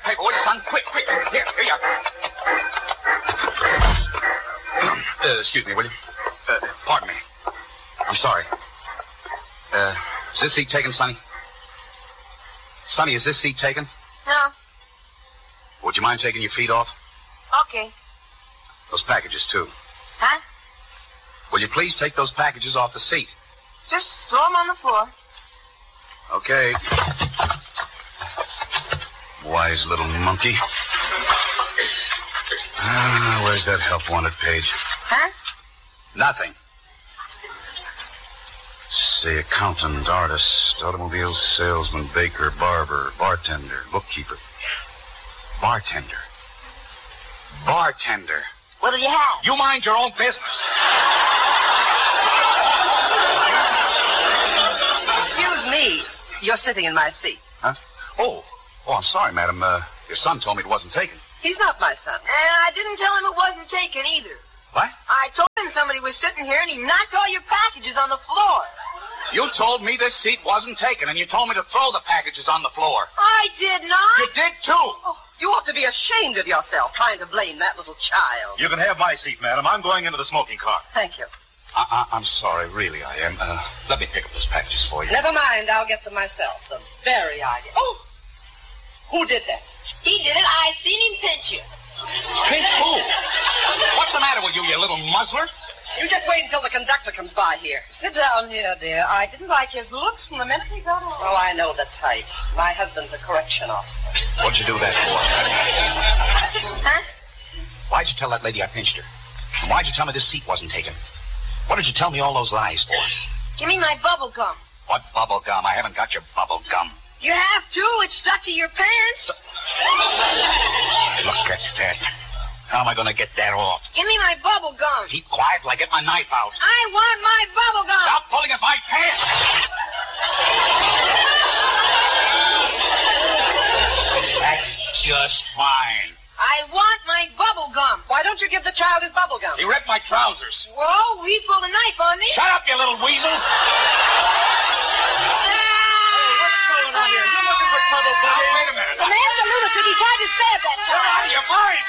paper, will you, son? Quick. Here you are. Excuse me, will you? Pardon me. I'm sorry. Is this seat taken, Sonny? Sonny, is this seat taken? No. Would you mind taking your feet off? Okay. Those packages, too. Huh? Will you please take those packages off the seat? Just throw them on the floor. Okay. Wise little monkey. Where's that help wanted page? Huh? Nothing. Say accountant, artist, automobile salesman, baker, barber, bartender, bookkeeper. Bartender. What'll you have? You mind your own business. Excuse me. You're sitting in my seat. Huh? Oh, I'm sorry, madam. Your son told me it wasn't taken. He's not my son. And I didn't tell him it wasn't taken either. What? I told him somebody was sitting here and he knocked all your packages on the floor. You told me this seat wasn't taken, and you told me to throw the packages on the floor. I did not. You did, too. Oh, you ought to be ashamed of yourself trying to blame that little child. You can have my seat, madam. I'm going into the smoking car. Thank you. I'm sorry, really, I am. Let me pick up those packages for you. Never mind. I'll get them myself. The very idea. Oh! Who did that? He did it. I seen him pinch you. Pinch who? What's the matter with you, you little muzzler? You just wait until the conductor comes by here. Sit down here, dear. I didn't like his looks from the minute he got on. Oh, I know the type. My husband's a correction officer. What'd you do that for? Huh? Why'd you tell that lady I pinched her? And why'd you tell me this seat wasn't taken? What did you tell me all those lies for? Give me my bubble gum. What bubble gum? I haven't got your bubble gum. You have to. It's stuck to your pants. Look at that. How am I going to get that off? Give me my bubble gum. Keep quiet till I get my knife out. I want my bubble gum. Stop pulling at my pants. That's just fine. I want my bubble gum. Why don't you give the child his bubble gum? He ripped my trousers. Whoa, he pulled a knife on me. Shut up, you little weasel. What's going on here? You're looking for trouble, buddy. Now, wait a minute. The man's a lunatic. He tried to stab that You're out child. of your mind.